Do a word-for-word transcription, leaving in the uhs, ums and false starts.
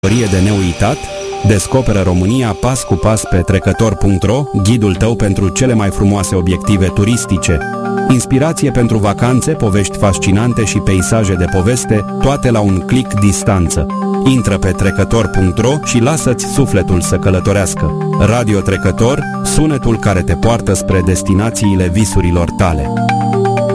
de neuitat? Descoperă România pas cu pas pe trecător punct ro, ghidul tău pentru cele mai frumoase obiective turistice. Inspirație pentru vacanțe, povești fascinante și peisaje de poveste, toate la un click distanță. Intră pe trecător punct ro și lasă-ți sufletul să călătorească. Radio Trecător, sunetul care te poartă spre destinațiile visurilor tale.